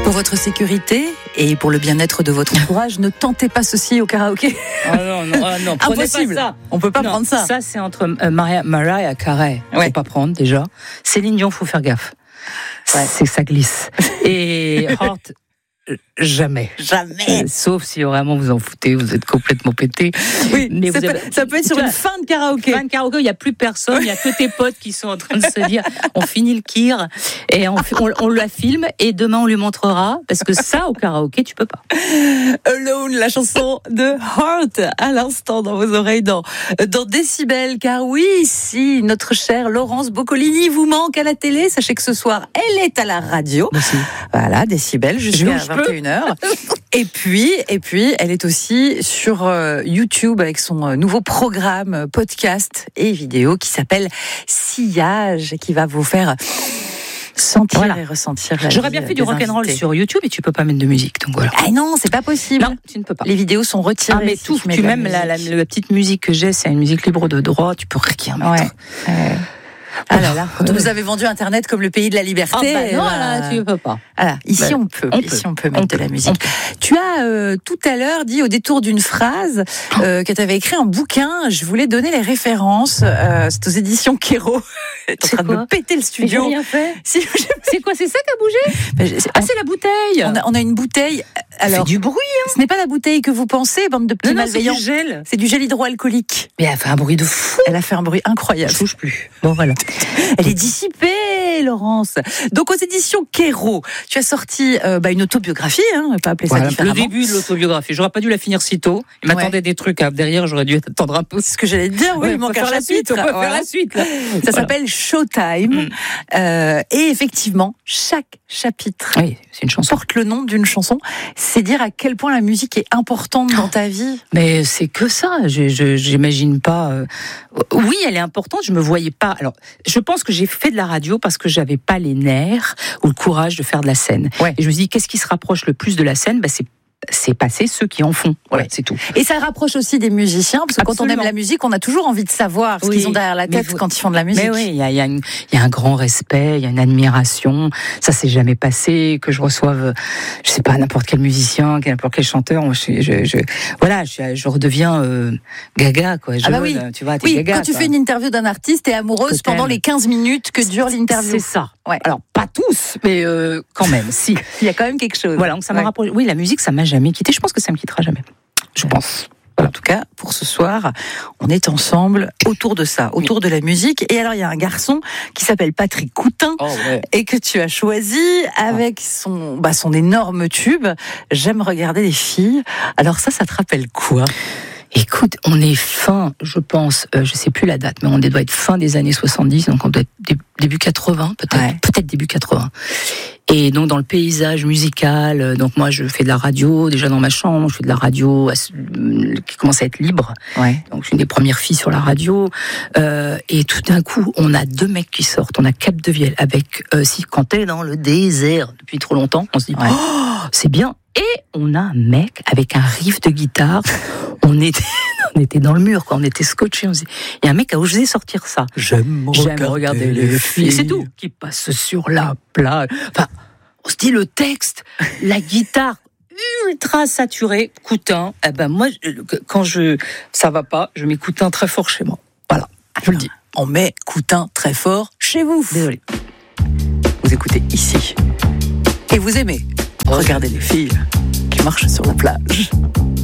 Pour votre sécurité et pour le bien-être de votre entourage, ne tentez pas ceci au karaoké. Oh non, prenez Impossible. pas ça. On peut pas prendre ça. Ça, c'est entre Mariah Carey. Ouais. Faut pas prendre déjà. Céline Dion, faut faire gaffe. Ouais. C'est ça glisse. Et Heart, jamais. Sauf si vraiment vous en foutez, vous êtes complètement pété. Oui, mais ça peut être sur une fin de karaoké. Fin de karaoké, il n'y a plus personne, il n'y a que tes potes qui sont en train de se dire on finit le kir et on la filme et demain on lui montrera parce que ça au karaoké tu peux pas. Alone, la chanson de Heart à l'instant dans vos oreilles dans Décibel, car oui, si notre chère Laurence Boccolini vous manque à la télé, sachez que ce soir elle est à la radio. Merci. Voilà, Décibel jusqu'à 21h. Et puis, elle est aussi sur YouTube avec son nouveau programme podcast et vidéo qui s'appelle Sillage, qui va vous faire sentir et ressentir la vie. J'aurais bien fait du rock'n'roll sur YouTube et tu peux pas mettre de musique, donc voilà. Ah non, c'est pas possible. Non, tu ne peux pas. Les vidéos sont retirées. Ah mais si tout, tu même la petite musique que j'ai, c'est une musique libre de droit, tu peux rien mettre. Ouais. Ah là là, vous avez vendu Internet comme le pays de la liberté. Ah bah non, là, tu peux pas. Voilà, ici on peut mettre de la musique. Tu as tout à l'heure dit au détour d'une phrase que tu avais écrit un bouquin. Je voulais donner les références. C'est aux éditions Kéro. T'es en train de me péter le studio. J'ai rien fait. Si, c'est quoi, c'est ça qui a bougé? C'est la bouteille. On a une bouteille. Alors, fait du bruit. Hein. Ce n'est pas la bouteille que vous pensez, bande de petits malveillants. C'est du gel. C'est du gel hydroalcoolique. Mais elle a fait un bruit de fou. Elle a fait un bruit incroyable. Je touche plus. Bon voilà. Elle est dissipée, Laurence. Donc aux éditions Kéro, tu as sorti une autobiographie, on va pas appeler ça différemment. Le début de l'autobiographie. J'aurais pas dû la finir si tôt. Il m'attendait des trucs derrière. J'aurais dû attendre un peu. C'est ce que j'allais te dire. Oui, il manque un chapitre. On peut faire la suite. Là. Ça s'appelle Showtime. Et effectivement, chaque chapitre c'est une chanson. Porte le nom d'une chanson. C'est dire à quel point la musique est importante dans ta vie. Mais c'est que ça. J'imagine pas. Oui, elle est importante. Je me voyais pas. Alors, je pense que j'ai fait de la radio parce que j'avais pas les nerfs ou le courage de faire de la scène. Ouais. Et je me suis dit, qu'est-ce qui se rapproche le plus de la scène? C'est passer ceux qui en font. Voilà, c'est tout. Et ça rapproche aussi des musiciens, parce que quand on aime la musique, on a toujours envie de savoir ce qu'ils ont derrière la tête quand ils font de la musique. Mais oui, il y a un grand respect, il y a une admiration. Ça s'est jamais passé que je reçoive, je sais pas, n'importe quel musicien, n'importe quel chanteur. Je redeviens gaga, quoi. Tu vois, gaga, quand tu fais une interview d'un artiste, t'es amoureuse pendant les 15 minutes que dure l'interview. C'est ça. Ouais. Alors, pas tous, mais quand même, si. Il y a quand même quelque chose. Voilà, donc ça m'a rapproché. Oui, la musique, ça m'a jamais quitté. Je pense que ça me quittera jamais. Je pense. En tout cas, pour ce soir, on est ensemble autour de ça, autour de la musique. Et alors, il y a un garçon qui s'appelle Patrick Coutin et que tu as choisi avec son énorme tube « J'aime regarder les filles ». Alors ça te rappelle quoi ? Écoute, on est fin, je pense, je sais plus la date, mais on doit être fin des années 70, donc on doit être début 80, peut-être début 80. Et donc dans le paysage musical, donc moi je fais de la radio, déjà dans ma chambre, je fais de la radio qui commence à être libre. Ouais. Donc je suis une des premières filles sur la radio. Et tout d'un coup, on a deux mecs qui sortent. On a Capdevielle avec quand t'es dans le désert depuis trop longtemps, on se dit c'est bien. Et on a un mec avec un riff de guitare. On était dans le mur, quoi. On était scotchés. Il y a un mec qui a osé sortir ça. J'aime regarder les filles. C'est tout. Qui passe sur la plage. Enfin, on se dit le texte, la guitare ultra saturée, Coutin. Moi, quand ça va pas, je mets Coutin très fort chez moi. Voilà, je le dis. On met Coutin très fort chez vous. Désolé. Vous écoutez ici. Et vous aimez regarder les filles qui marchent sur la plage.